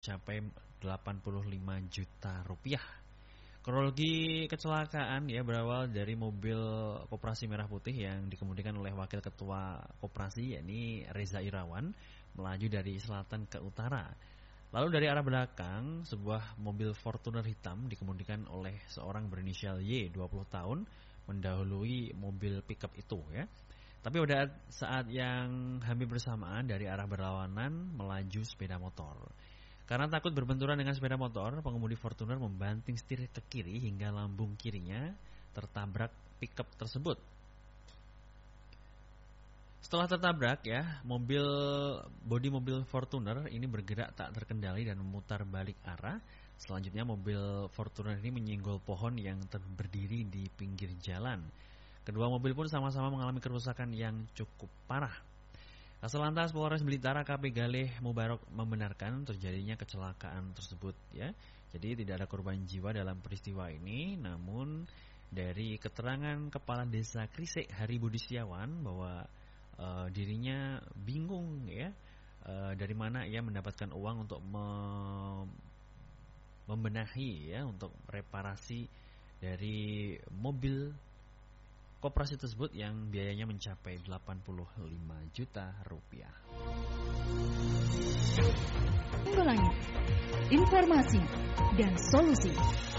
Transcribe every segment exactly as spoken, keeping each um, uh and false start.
mencapai delapan puluh lima juta rupiah. Kronologi kecelakaan ya berawal dari mobil Koperasi Merah Putih yang dikemudikan oleh Wakil Ketua Koperasi yakni Reza Irawan melaju dari selatan ke utara. Lalu dari arah belakang sebuah mobil Fortuner hitam dikemudikan oleh seorang berinisial Y dua puluh tahun mendahului mobil pickup itu ya. Tapi pada saat yang hampir bersamaan dari arah berlawanan melaju sepeda motor. Karena takut berbenturan dengan sepeda motor, pengemudi Fortuner membanting setir ke kiri hingga lambung kirinya tertabrak pickup tersebut. Setelah tertabrak ya, mobil bodi mobil Fortuner ini bergerak tak terkendali dan memutar balik arah. Selanjutnya mobil Fortuner ini menyinggol pohon yang berdiri di pinggir jalan. Kedua mobil pun sama-sama mengalami kerusakan yang cukup parah. Kasalantas Polres Blitar A K P Galih Mubarok membenarkan terjadinya kecelakaan tersebut ya. Jadi tidak ada korban jiwa dalam peristiwa ini, namun dari keterangan Kepala Desa Krisik Hari Budi Setiawan bahwa uh, dirinya bingung ya uh, dari mana ia mendapatkan uang untuk mem membenahi ya untuk reparasi dari mobil koperasi tersebut yang biayanya mencapai delapan puluh lima juta rupiah. Langit, informasi dan solusi.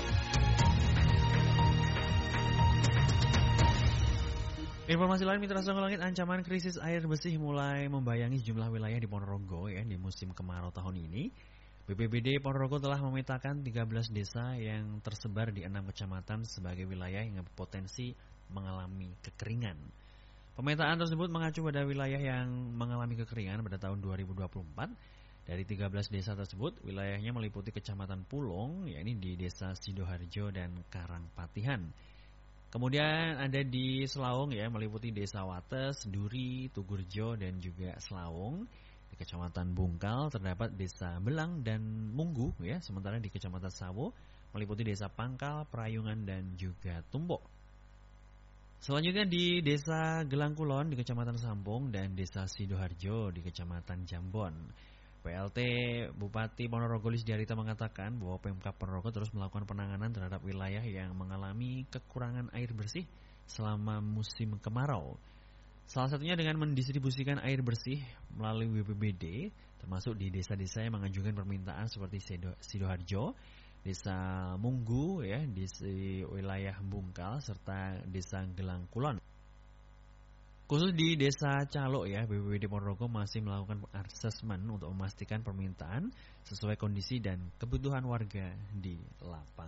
Informasi lain Mitra Songo Langit, ancaman krisis air bersih mulai membayangi sejumlah wilayah di Ponorogo ya di musim kemarau tahun ini. B P B D Ponorogo telah memetakan tiga belas desa yang tersebar di enam kecamatan sebagai wilayah yang berpotensi mengalami kekeringan. Pemetaan tersebut mengacu pada wilayah yang mengalami kekeringan pada tahun dua ribu dua puluh empat. Dari tiga belas desa tersebut, wilayahnya meliputi Kecamatan Pulong, yakni di Desa Sidoharjo dan Karangpatihan. Kemudian ada di Selawung ya, meliputi Desa Wates, Duri, Tugurjo dan juga Selawung. Di Kecamatan Bungkal terdapat Desa Belang dan Munggu ya, sementara di Kecamatan Sawo meliputi Desa Pangkal, Prayungan dan juga Tumbok. Selanjutnya di Desa Gelangkulon di Kecamatan Sampung dan Desa Sidoharjo di Kecamatan Jambon. P L T Bupati Ponorogo Lisdiarita mengatakan bahwa Pemkab Ponorogo terus melakukan penanganan terhadap wilayah yang mengalami kekurangan air bersih selama musim kemarau. Salah satunya dengan mendistribusikan air bersih melalui B P B D, termasuk di desa-desa yang mengajukan permintaan seperti Sidoharjo, Desa Munggu ya, di wilayah Bungkal serta Desa Gelangkulon. Khusus di Desa Calok ya, B P B D Ponorogo masih melakukan asesmen untuk memastikan permintaan sesuai kondisi dan kebutuhan warga di lapangan.